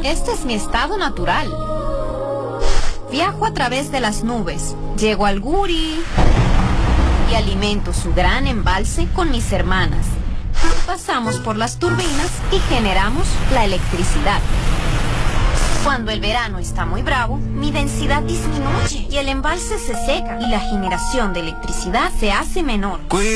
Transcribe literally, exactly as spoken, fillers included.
Este es mi estado natural. Viajo a través de las nubes, llego al Guri y alimento su gran embalse con mis hermanas. Pasamos por las turbinas y generamos la electricidad. Cuando el verano está muy bravo, mi densidad disminuye y el embalse se seca y la generación de electricidad se hace menor.